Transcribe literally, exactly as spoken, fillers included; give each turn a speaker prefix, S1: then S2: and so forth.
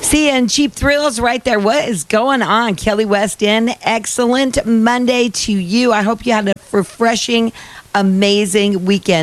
S1: See, and Cheap Thrills right there. What is going on? Kelly West in. Excellent Monday to you. I hope you had a refreshing, amazing weekend.